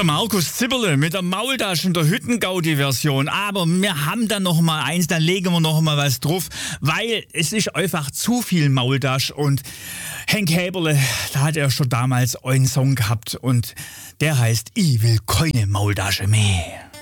der Markus Zipperle mit der Maultasche und der Hüttengaudi-Version. Aber wir haben dann noch mal eins, dann legen wir noch mal was drauf, weil es ist einfach zu viel Maultasch. Und Henk Häberle, da hat er schon damals einen Song gehabt und der heißt Ich will keine Maultasche mehr.